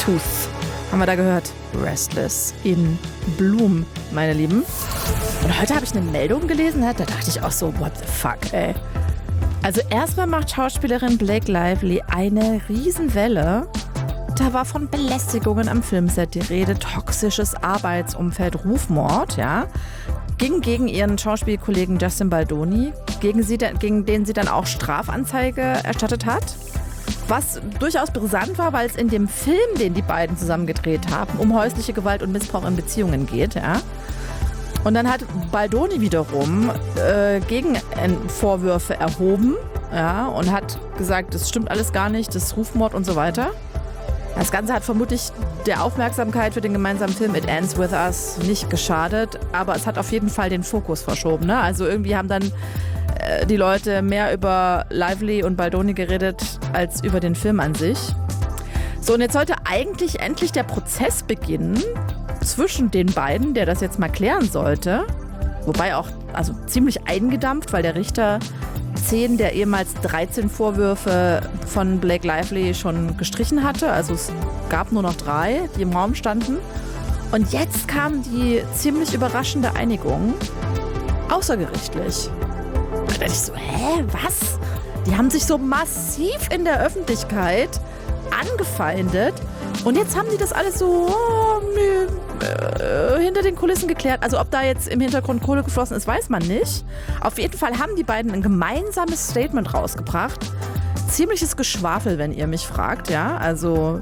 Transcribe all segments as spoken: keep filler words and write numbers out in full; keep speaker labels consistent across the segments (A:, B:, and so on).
A: Tooth haben wir da gehört. Restless in Bloom, meine Lieben. Und heute habe ich eine Meldung gelesen, da dachte ich auch so, what the fuck, ey. Also erstmal macht Schauspielerin Blake Lively eine Riesenwelle. Da war von Belästigungen am Filmset die Rede, toxisches Arbeitsumfeld, Rufmord, ja. Ging gegen ihren Schauspielkollegen Justin Baldoni, gegen, sie, gegen den sie dann auch Strafanzeige erstattet hat. Was durchaus brisant war, weil es in dem Film, den die beiden zusammen gedreht haben, um häusliche Gewalt und Missbrauch in Beziehungen geht, ja. Und dann hat Baldoni wiederum äh, Gegenvorwürfe erhoben, ja, und hat gesagt, das stimmt alles gar nicht, das ist Rufmord und so weiter. Das Ganze hat vermutlich der Aufmerksamkeit für den gemeinsamen Film It Ends With Us nicht geschadet, aber es hat auf jeden Fall den Fokus verschoben, ne? Also irgendwie haben dann äh, die Leute mehr über Lively und Baldoni geredet als über den Film an sich. So, und jetzt sollte eigentlich endlich der Prozess beginnen zwischen den beiden, der das jetzt mal klären sollte. Wobei auch also ziemlich eingedampft, weil der Richter zehn der ehemals dreizehn Vorwürfe von Blake Lively schon gestrichen hatte. Also es gab nur noch drei, die im Raum standen. Und jetzt kam die ziemlich überraschende Einigung außergerichtlich. Da dachte ich so, hä, was? Die haben sich so massiv in der Öffentlichkeit angefeindet. Und jetzt haben die das alles so oh, äh, hinter den Kulissen geklärt. Also ob da jetzt im Hintergrund Kohle geflossen ist, weiß man nicht. Auf jeden Fall haben die beiden ein gemeinsames Statement rausgebracht. Ziemliches Geschwafel, wenn ihr mich fragt, ja. Also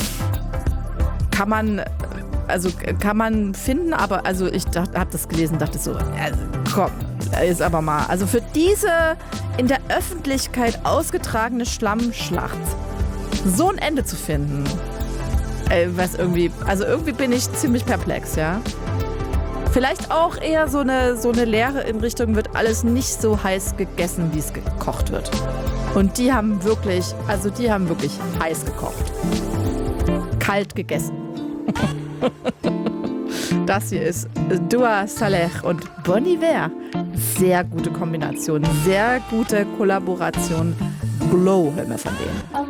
A: kann man, also kann man finden, aber also ich habe das gelesen und dachte so, also, komm, ist aber mal. Also für diese in der Öffentlichkeit ausgetragene Schlammschlacht so ein Ende zu finden, was irgendwie, also irgendwie bin ich ziemlich perplex, ja. Vielleicht auch eher so eine, so eine Lehre in Richtung, wird alles nicht so heiß gegessen, wie es gekocht wird. Und die haben wirklich, also die haben wirklich heiß gekocht. Kalt gegessen. Das hier ist Dua Saleh und Bon Iver. Sehr gute Kombination, sehr gute Kollaboration. Glow hören wir von denen.